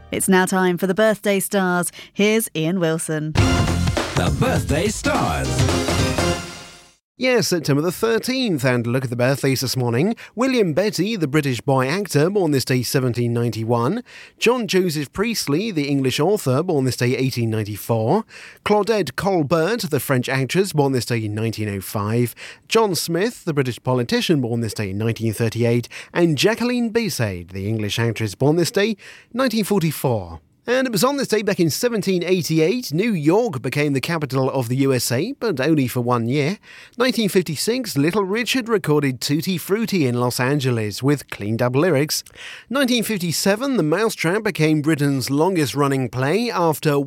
It's now time for the Birthday Stars. Here's Ian Wilson. The Birthday Stars. Yes, September the 13th, and look at the birthdays this morning. William Betty, the British boy actor, born this day 1791. John Joseph Priestley, the English author, born this day 1894. Claudette Colbert, the French actress, born this day 1905. John Smith, the British politician, born this day 1938. And Jacqueline Bisset, the English actress, born this day 1944. And it was on this day back in 1788, New York became the capital of the USA, but only for 1 year. 1956, Little Richard recorded Tutti Frutti in Los Angeles with cleaned-up lyrics. 1957, The Mousetrap became Britain's longest-running play after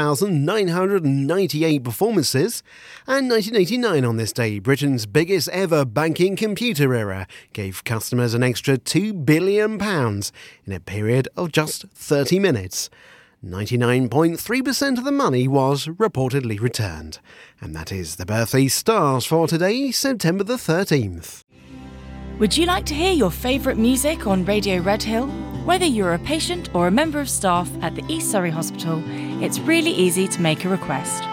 1,998 performances. And 1989 on this day, Britain's biggest ever banking computer error gave customers an extra £2 billion in a period of just 30 minutes. 99.3% of the money was reportedly returned. And that is the Birthday Stars for today, September the 13th. Would you like to hear your favourite music on Radio Red Hill? Whether you're a patient or a member of staff at the East Surrey Hospital, it's really easy to make a request.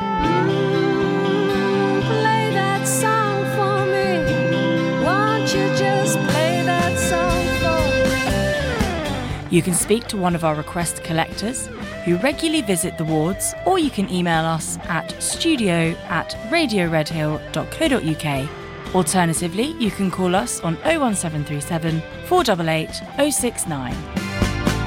Play that song for me. Won't you just play that song for me? You can speak to one of our request collectors who regularly visit the wards, or you can email us at studio@radioredhill.co.uk. Alternatively, you can call us on 01737 488 069.